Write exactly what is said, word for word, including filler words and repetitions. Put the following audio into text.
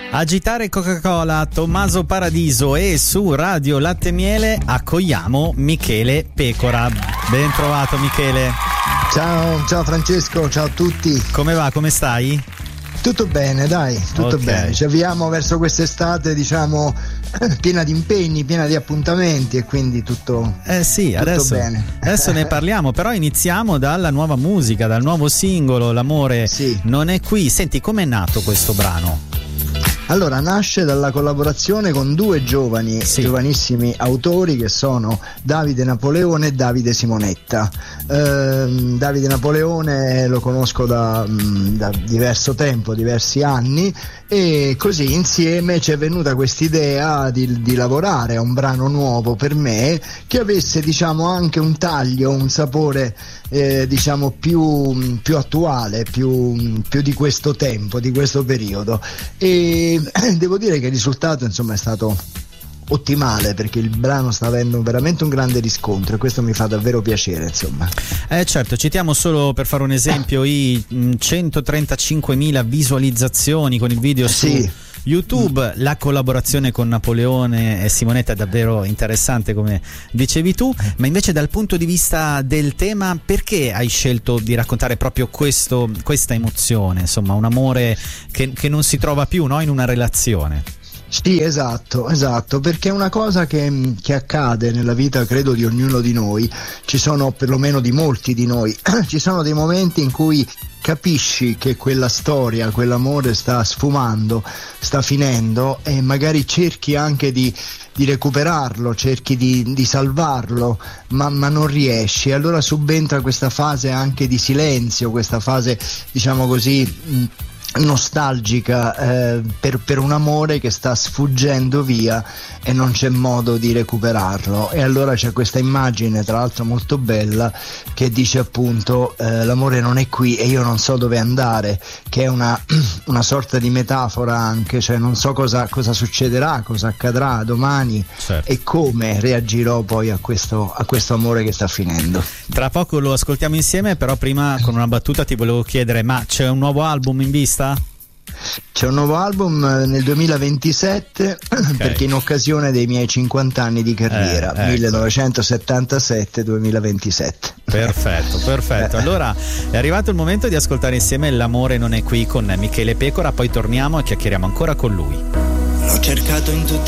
Agitare Coca-Cola, Tommaso Paradiso, e su Radio Latte e Miele accogliamo Michele Pecora. Ben trovato Michele. Ciao, ciao Francesco, ciao a tutti. Come va, come stai? Tutto bene, dai, tutto okay. bene. Ci avviamo verso quest'estate, diciamo, piena di impegni, piena di appuntamenti, e quindi tutto, eh sì, tutto adesso, bene. Adesso ne parliamo, però iniziamo dalla nuova musica, dal nuovo singolo, L'amore sì. non è qui. Senti, com'è nato questo brano? Allora, nasce dalla collaborazione con due giovani, sì. giovanissimi autori che sono Davide Napoleone e Davide Simonetta. Eh, Davide Napoleone lo conosco da, da diverso tempo, diversi anni, e così insieme ci è venuta quest'idea di, di lavorare a un brano nuovo per me che avesse, diciamo, anche un taglio, un sapore eh, diciamo più, più attuale, più, più di questo tempo, di questo periodo. E devo dire che il risultato, insomma, è stato ottimale, perché il brano sta avendo veramente un grande riscontro e questo mi fa davvero piacere, insomma. Eh certo, citiamo solo per fare un esempio i centotrentacinquemila visualizzazioni con il video su sì. YouTube. La collaborazione con Napoleone e Simonetta è davvero interessante, come dicevi tu, ma invece dal punto di vista del tema, perché hai scelto di raccontare proprio questo, questa emozione, insomma un amore che, che non si trova più, no, in una relazione? Sì, esatto, esatto, perché è una cosa che, che accade nella vita, credo, di ognuno di noi. Ci sono, perlomeno di molti di noi, ci sono dei momenti in cui capisci che quella storia, quell'amore sta sfumando, sta finendo, e magari cerchi anche di, di recuperarlo, cerchi di, di salvarlo, ma, ma non riesci. Allora subentra questa fase anche di silenzio, questa fase, diciamo così, mh, nostalgica eh, per, per un amore che sta sfuggendo via e non c'è modo di recuperarlo. E allora c'è questa immagine, tra l'altro molto bella, che dice appunto eh, l'amore non è qui e io non so dove andare, che è una, una sorta di metafora anche, cioè non so cosa, cosa succederà, cosa accadrà domani, certo. e come reagirò poi a questo, a questo amore che sta finendo. Tra poco lo ascoltiamo insieme, però prima con una battuta ti volevo chiedere, ma c'è un nuovo album in vista? C'è un nuovo album nel duemilaventisette, okay. perché in occasione dei miei cinquanta anni di carriera, eh, ecco. millenovecentosettantasette duemilaventisette. Perfetto, perfetto. Allora è arrivato il momento di ascoltare insieme L'amore non è qui con Michele Pecora, poi torniamo e chiacchieriamo ancora con lui. L'ho cercato in tutti